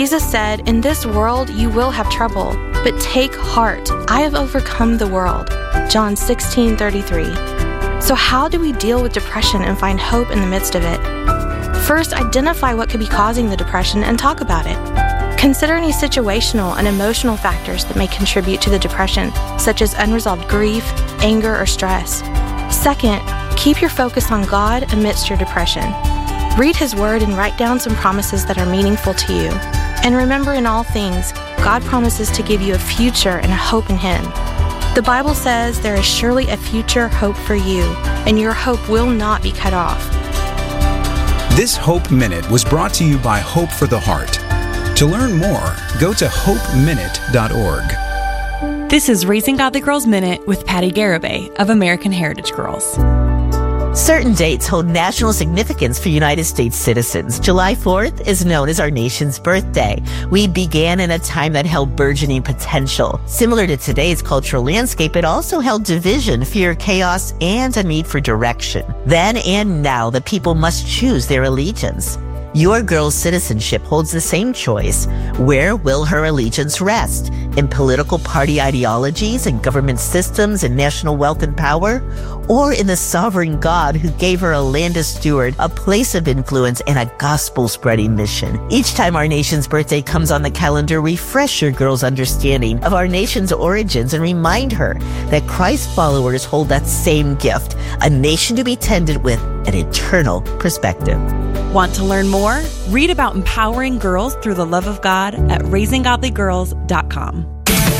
Jesus said, "In this world you will have trouble, but take heart. I have overcome the world." John 16:33. So how do we deal with depression and find hope in the midst of it? First, identify what could be causing the depression and talk about it. Consider any situational and emotional factors that may contribute to the depression, such as unresolved grief, anger, or stress. Second, keep your focus on God amidst your depression. Read His Word and write down some promises that are meaningful to you. And remember, in all things, God promises to give you a future and a hope in Him. The Bible says there is surely a future hope for you, and your hope will not be cut off. This Hope Minute was brought to you by Hope for the Heart. To learn more, go to hopeminute.org. This is Raising Godly Girls Minute with Patty Garibay of American Heritage Girls. Certain dates hold national significance for United States citizens. July 4th is known as our nation's birthday. We began in a time that held burgeoning potential. Similar to today's cultural landscape, it also held division, fear, chaos, and a need for direction. Then and now, the people must choose their allegiance. Your girl's citizenship holds the same choice. Where will her allegiance rest? In political party ideologies and government systems and national wealth and power? Or in the sovereign God who gave her a land to steward, a place of influence, and a gospel-spreading mission? Each time our nation's birthday comes on the calendar, refresh your girl's understanding of our nation's origins and remind her that Christ followers hold that same gift, a nation to be tended with an eternal perspective. Want to learn more? Read about empowering girls through the love of God at raisinggodlygirls.com.